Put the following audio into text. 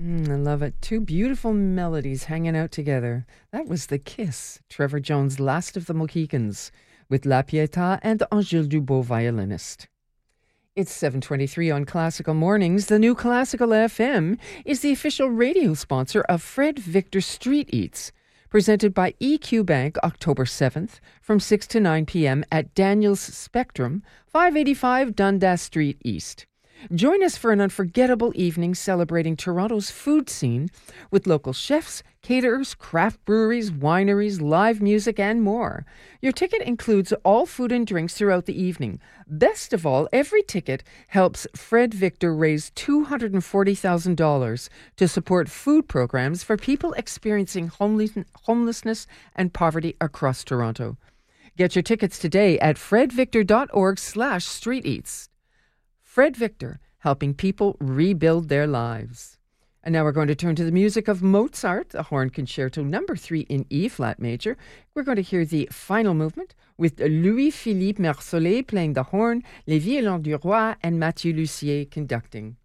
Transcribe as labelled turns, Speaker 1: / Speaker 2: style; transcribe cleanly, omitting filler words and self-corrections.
Speaker 1: I love it. Two beautiful melodies hanging out together. That was The Kiss, Trevor Jones' Last of the Mohicans, with La Pietà and Angèle Dubot, violinist. It's 7:23 on Classical Mornings. The new Classical FM is the official radio sponsor of Fred Victor Street Eats, presented by EQ Bank October 7th from 6 to 9 p.m. at Daniel's Spectrum, 585 Dundas Street East. Join us for an unforgettable evening celebrating Toronto's food scene with local chefs, caterers, craft breweries, wineries, live music, and more. Your ticket includes all food and drinks throughout the evening. Best of all, every ticket helps Fred Victor raise $240,000 to support food programs for people experiencing homelessness and poverty across Toronto. Get your tickets today at fredvictor.org/streeteats. Fred Victor, helping people rebuild their lives. And now we're going to turn to the music of Mozart, the Horn Concerto No. 3 in E-flat major. We're going to hear the final movement with Louis-Philippe Mersollet playing the horn, Les Violons du Roi, and Mathieu Lussier conducting.